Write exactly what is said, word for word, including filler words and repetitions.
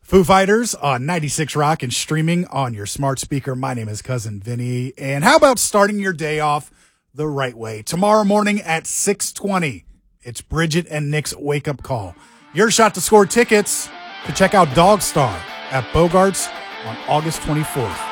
Foo Fighters on ninety-six Rock and streaming on your smart speaker. My name is Cousin Vinny. And how about starting your day off the right way? Tomorrow morning at six twenty, it's Bridget and Nick's wake-up call. Your shot to score tickets to check out Dog Star at Bogarts on August twenty-fourth.